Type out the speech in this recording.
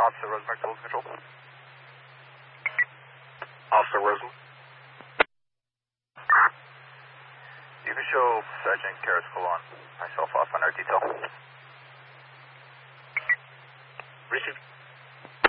Officer Rosenberg, Tools Control. Officer Rosen. You can show Sergeant Karis Colon, myself off on our detail. Received.